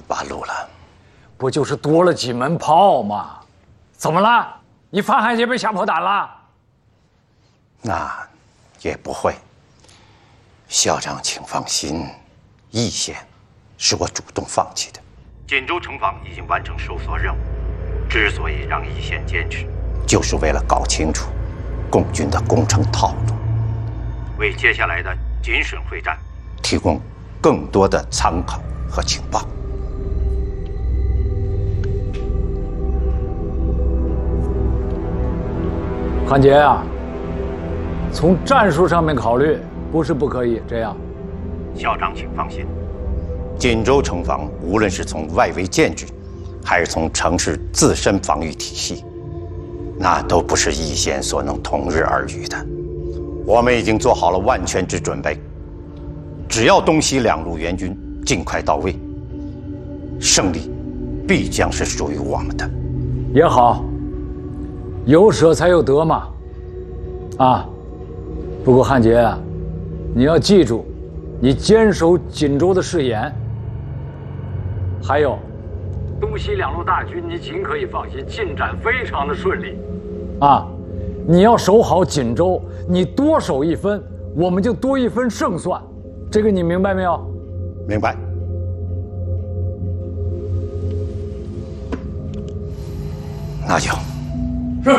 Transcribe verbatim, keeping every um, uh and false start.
八路了， 不就是多了几门炮吗？怎么了？你范汉杰被吓破胆了？ 那也不会。校长，请放心，义县是我主动放弃的。锦州城防已经完成收缩任务，之所以让义县坚持，就是为了搞清楚共军的攻城套路，为接下来的锦沈会战提供更多的参考和情报。 汉杰啊，从战术上面考虑，不是不可以这样。 校长，请放心，锦州城防无论是从外围建制，还是从城市自身防御体系，那都不是义县所能同日而语的。我们已经做好了万全之准备，只要东西两路援军尽快到位，胜利必将是属于我们的。 也好，有舍才有得嘛。啊，不过汉杰啊，你要记住，你坚守锦州的誓言。还有，东西两路大军，你尽可以放心，进展非常的顺利。啊，你要守好锦州，你多守一分，我们就多一分胜算。这个你明白没有？ 明白。那就。